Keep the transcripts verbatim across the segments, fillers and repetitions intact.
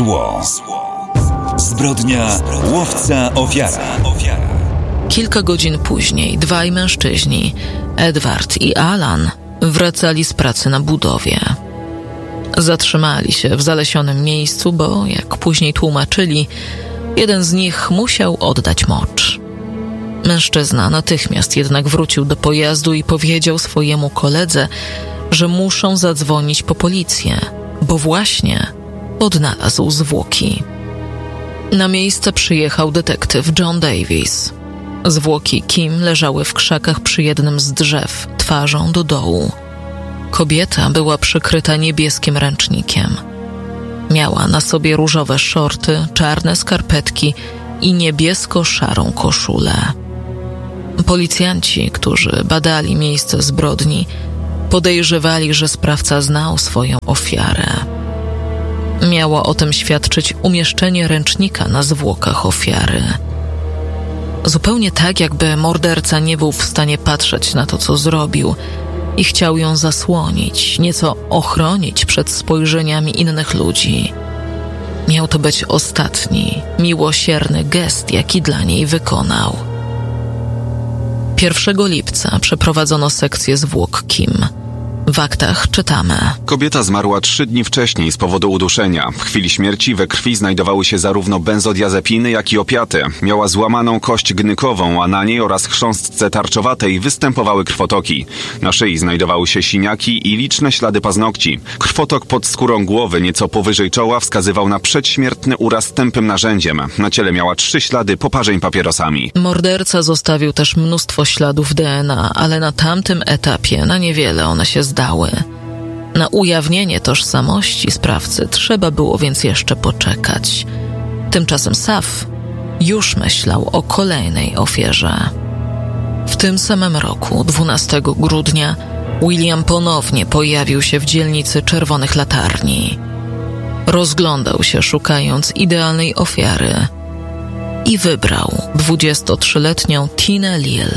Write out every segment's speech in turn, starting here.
Zło. Zbrodnia łowca ofiara. Kilka godzin później dwaj mężczyźni, Edward i Alan, wracali z pracy na budowie. Zatrzymali się w zalesionym miejscu, bo, jak później tłumaczyli, jeden z nich musiał oddać mocz. Mężczyzna natychmiast jednak wrócił do pojazdu i powiedział swojemu koledze, że muszą zadzwonić po policję, bo właśnie odnalazł zwłoki. Na miejsce przyjechał detektyw John Davis. Zwłoki Kim leżały w krzakach przy jednym z drzew, twarzą do dołu. Kobieta była przykryta niebieskim ręcznikiem. Miała na sobie różowe szorty, czarne skarpetki i niebiesko-szarą koszulę. Policjanci, którzy badali miejsce zbrodni, podejrzewali, że sprawca znał swoją ofiarę. Miało o tym świadczyć umieszczenie ręcznika na zwłokach ofiary. Zupełnie tak, jakby morderca nie był w stanie patrzeć na to, co zrobił i chciał ją zasłonić, nieco ochronić przed spojrzeniami innych ludzi. Miał to być ostatni, miłosierny gest, jaki dla niej wykonał. pierwszego lipca przeprowadzono sekcję zwłok Kim. W aktach czytamy: Kobieta zmarła trzy dni wcześniej z powodu uduszenia. W chwili śmierci we krwi znajdowały się zarówno benzodiazepiny, jak i opiaty. Miała złamaną kość gnykową, a na niej oraz chrząstce tarczowatej występowały krwotoki. Na szyi znajdowały się siniaki i liczne ślady paznokci. Krwotok pod skórą głowy, nieco powyżej czoła, wskazywał na przedśmiertny uraz tępym narzędziem. Na ciele miała trzy ślady poparzeń papierosami. Morderca zostawił też mnóstwo śladów D N A, ale na tamtym etapie na niewiele one się zdały. Na ujawnienie tożsamości sprawcy trzeba było więc jeszcze poczekać. Tymczasem Saf już myślał o kolejnej ofierze. W tym samym roku, dwunastego grudnia, William ponownie pojawił się w dzielnicy Czerwonych Latarni. Rozglądał się, szukając idealnej ofiary, i wybrał dwudziestotrzyletnią Tinę Lil.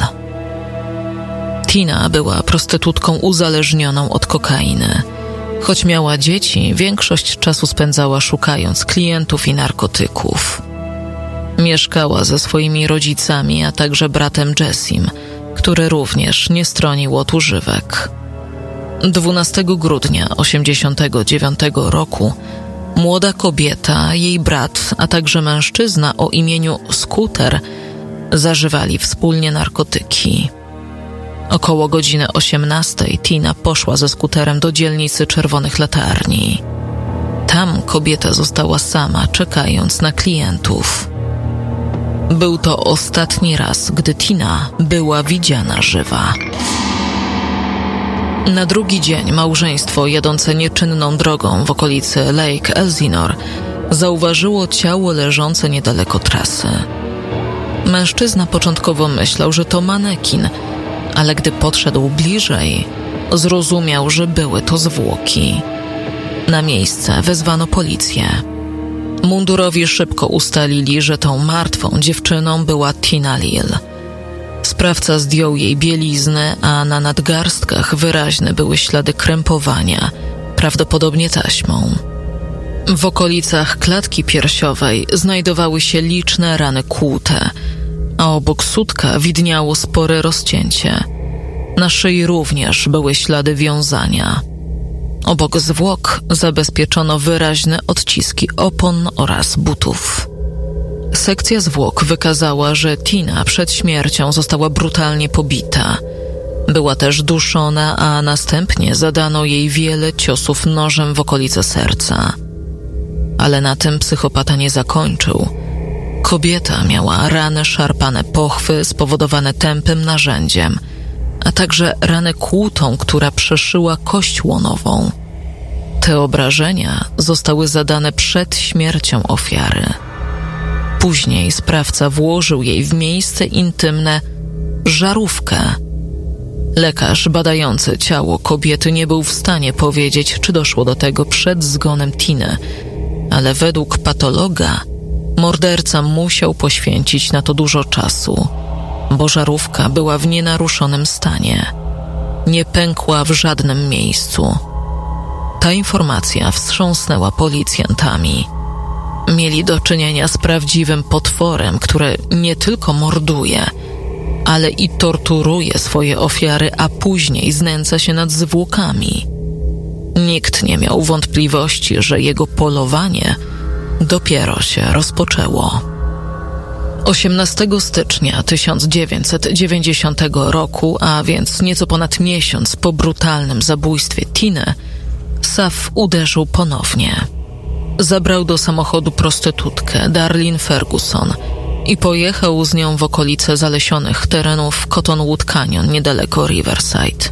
Tina była prostytutką uzależnioną od kokainy. Choć miała dzieci, większość czasu spędzała szukając klientów i narkotyków. Mieszkała ze swoimi rodzicami, a także bratem Jessim, który również nie stronił od używek. dwunastego grudnia osiemdziesiątego dziewiątego roku młoda kobieta, jej brat, a także mężczyzna o imieniu Scooter zażywali wspólnie narkotyki. Około godziny osiemnastej Tina poszła ze skuterem do dzielnicy Czerwonych Latarni. Tam kobieta została sama, czekając na klientów. Był to ostatni raz, gdy Tina była widziana żywa. Na drugi dzień małżeństwo jadące nieczynną drogą w okolicy Lake Elsinore zauważyło ciało leżące niedaleko trasy. Mężczyzna początkowo myślał, że to manekin, ale gdy podszedł bliżej, zrozumiał, że były to zwłoki. Na miejsce wezwano policję. Mundurowi szybko ustalili, że tą martwą dziewczyną była Tina Lil. Sprawca zdjął jej bieliznę, a na nadgarstkach wyraźne były ślady krępowania, prawdopodobnie taśmą. W okolicach klatki piersiowej znajdowały się liczne rany kłute, a obok sutka widniało spore rozcięcie. Na szyi również były ślady wiązania. Obok zwłok zabezpieczono wyraźne odciski opon oraz butów. Sekcja zwłok wykazała, że Tina przed śmiercią została brutalnie pobita. Była też duszona, a następnie zadano jej wiele ciosów nożem w okolice serca. Ale na tym psychopata nie zakończył. Kobieta miała rany szarpane pochwy spowodowane tępym narzędziem, a także ranę kłutą, która przeszyła kość łonową. Te obrażenia zostały zadane przed śmiercią ofiary. Później sprawca włożył jej w miejsce intymne żarówkę. Lekarz badający ciało kobiety nie był w stanie powiedzieć, czy doszło do tego przed zgonem Tiny, ale według patologa morderca musiał poświęcić na to dużo czasu, bo żarówka była w nienaruszonym stanie. Nie pękła w żadnym miejscu. Ta informacja wstrząsnęła policjantami. Mieli do czynienia z prawdziwym potworem, który nie tylko morduje, ale i torturuje swoje ofiary, a później znęca się nad zwłokami. Nikt nie miał wątpliwości, że jego polowanie dopiero się rozpoczęło. osiemnastego stycznia tysiąc dziewięćset dziewięćdziesiątego roku, a więc nieco ponad miesiąc po brutalnym zabójstwie Tiny, Sav uderzył ponownie. Zabrał do samochodu prostytutkę Darlene Ferguson i pojechał z nią w okolice zalesionych terenów Cottonwood Canyon niedaleko Riverside.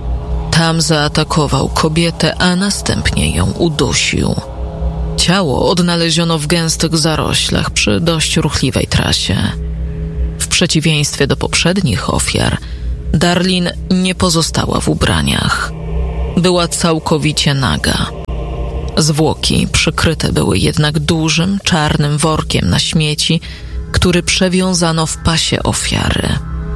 Tam zaatakował kobietę, a następnie ją udusił. Ciało odnaleziono w gęstych zaroślach przy dość ruchliwej trasie. W przeciwieństwie do poprzednich ofiar, Darlene nie pozostała w ubraniach. Była całkowicie naga. Zwłoki przykryte były jednak dużym, czarnym workiem na śmieci, który przewiązano w pasie ofiary.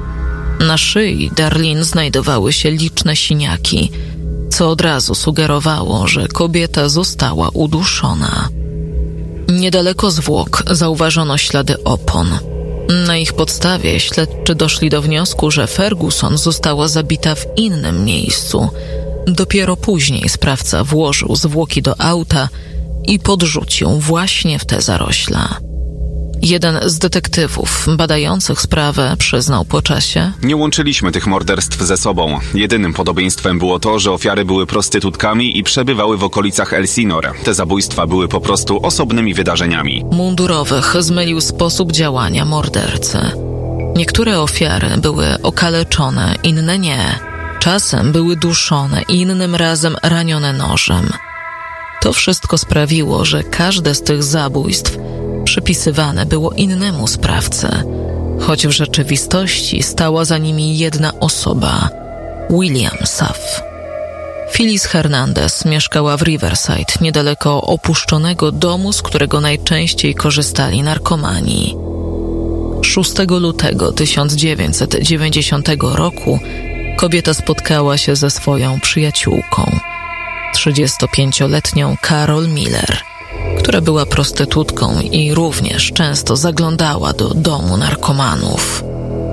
Na szyi Darlene znajdowały się liczne siniaki, co od razu sugerowało, że kobieta została uduszona. Niedaleko zwłok zauważono ślady opon. Na ich podstawie śledczy doszli do wniosku, że Ferguson została zabita w innym miejscu. Dopiero później sprawca włożył zwłoki do auta i podrzucił właśnie w te zarośla. Jeden z detektywów badających sprawę przyznał po czasie: Nie łączyliśmy tych morderstw ze sobą. Jedynym podobieństwem było to, że ofiary były prostytutkami i przebywały w okolicach Elsinore. Te zabójstwa były po prostu osobnymi wydarzeniami. Mundurowych zmylił sposób działania mordercy. Niektóre ofiary były okaleczone, inne nie. Czasem były duszone, innym razem ranione nożem. To wszystko sprawiło, że każde z tych zabójstw przypisywane było innemu sprawcy, choć w rzeczywistości stała za nimi jedna osoba – William Sav. Phyllis Hernandez mieszkała w Riverside, niedaleko opuszczonego domu, z którego najczęściej korzystali narkomani. szóstego lutego tysiąc dziewięćset dziewięćdziesiątego roku kobieta spotkała się ze swoją przyjaciółką, trzydziestopięcioletnią Carol Miller, która była prostytutką i również często zaglądała do domu narkomanów.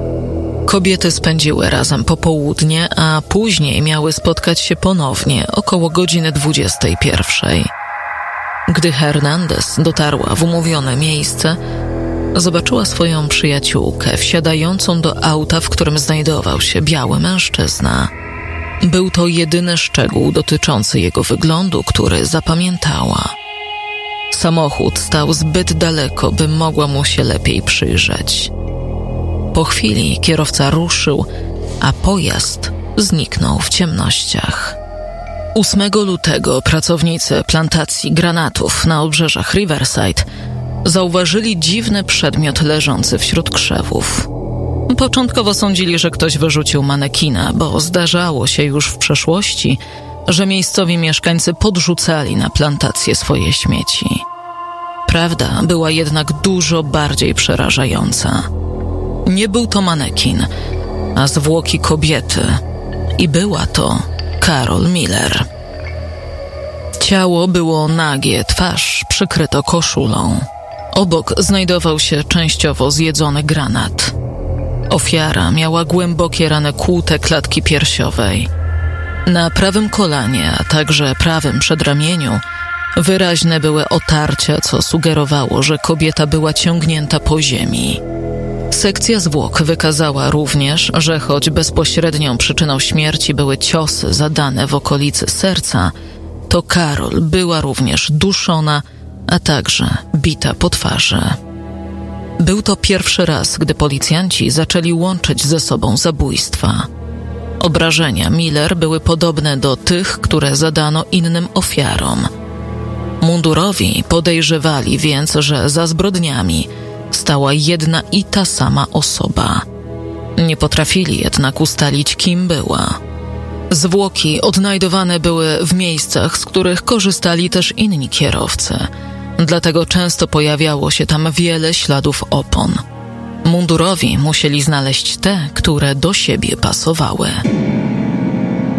Kobiety spędziły razem popołudnie, a później miały spotkać się ponownie około godziny dwudziestej pierwszej. Gdy Hernandez dotarła w umówione miejsce, zobaczyła swoją przyjaciółkę wsiadającą do auta, w którym znajdował się biały mężczyzna. Był to jedyny szczegół dotyczący jego wyglądu, który zapamiętała. Samochód stał zbyt daleko, by mogła mu się lepiej przyjrzeć. Po chwili kierowca ruszył, a pojazd zniknął w ciemnościach. ósmego lutego pracownicy plantacji granatów na obrzeżach Riverside zauważyli dziwny przedmiot leżący wśród krzewów. Początkowo sądzili, że ktoś wyrzucił manekina, bo zdarzało się już w przeszłości, że miejscowi mieszkańcy podrzucali na plantację swoje śmieci. Prawda była jednak dużo bardziej przerażająca. Nie był to manekin, a zwłoki kobiety. I była to Carol Miller. Ciało było nagie, twarz przykryto koszulą. Obok znajdował się częściowo zjedzony granat. Ofiara miała głębokie rany kłute klatki piersiowej. Na prawym kolanie, a także prawym przedramieniu wyraźne były otarcia, co sugerowało, że kobieta była ciągnięta po ziemi. Sekcja zwłok wykazała również, że choć bezpośrednią przyczyną śmierci były ciosy zadane w okolicy serca, to Carol była również duszona, a także bita po twarzy. Był to pierwszy raz, gdy policjanci zaczęli łączyć ze sobą zabójstwa. Obrażenia Miller były podobne do tych, które zadano innym ofiarom. Mundurowi podejrzewali więc, że za zbrodniami stała jedna i ta sama osoba. Nie potrafili jednak ustalić, kim była. Zwłoki odnajdowane były w miejscach, z których korzystali też inni kierowcy. Dlatego często pojawiało się tam wiele śladów opon. Mundurowi musieli znaleźć te, które do siebie pasowały.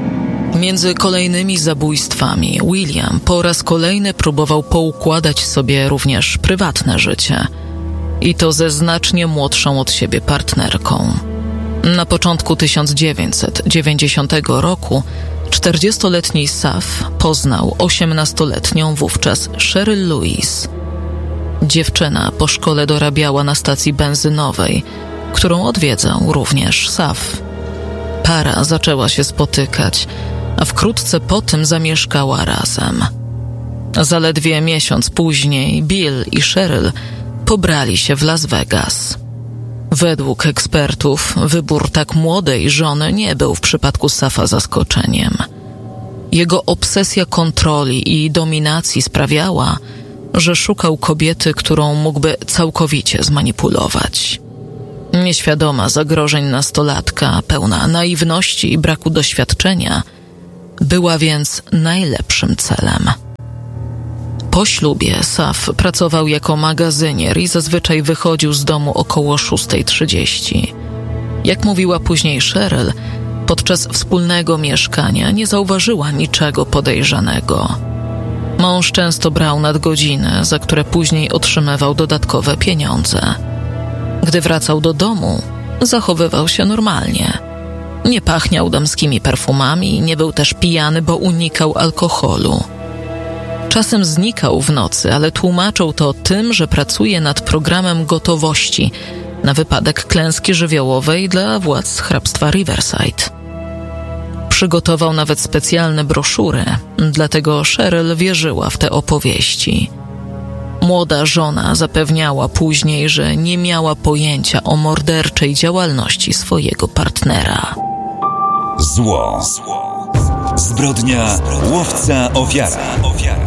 Między kolejnymi zabójstwami William po raz kolejny próbował poukładać sobie również prywatne życie. I to ze znacznie młodszą od siebie partnerką. Na początku tysiąc dziewięćset dziewięćdziesiątego roku czterdziestoletni Saf poznał osiemnastoletnią wówczas Cheryl Louise. Dziewczyna po szkole dorabiała na stacji benzynowej, którą odwiedzał również Saf. Para zaczęła się spotykać, a wkrótce po tym zamieszkała razem. Zaledwie miesiąc później Bill i Cheryl pobrali się w Las Vegas. Według ekspertów wybór tak młodej żony nie był w przypadku Safa zaskoczeniem. Jego obsesja kontroli i dominacji sprawiała, że szukał kobiety, którą mógłby całkowicie zmanipulować. Nieświadoma zagrożeń nastolatka, pełna naiwności i braku doświadczenia, była więc najlepszym celem. Po ślubie Saf pracował jako magazynier i zazwyczaj wychodził z domu około szósta trzydzieści. Jak mówiła później Cheryl, podczas wspólnego mieszkania nie zauważyła niczego podejrzanego. Mąż często brał nadgodziny, za które później otrzymywał dodatkowe pieniądze. Gdy wracał do domu, zachowywał się normalnie. Nie pachniał damskimi perfumami, nie był też pijany, bo unikał alkoholu. Czasem znikał w nocy, ale tłumaczył to tym, że pracuje nad programem gotowości na wypadek klęski żywiołowej dla władz hrabstwa Riverside. Przygotował nawet specjalne broszury, dlatego Cheryl wierzyła w te opowieści. Młoda żona zapewniała później, że nie miała pojęcia o morderczej działalności swojego partnera. Zło. Zbrodnia łowca ofiara.